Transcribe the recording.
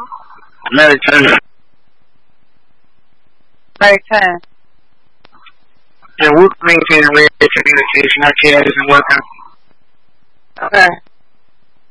Married 10. Married 10. Yeah, we're maintaining radio communication. Our kid isn't working. Okay.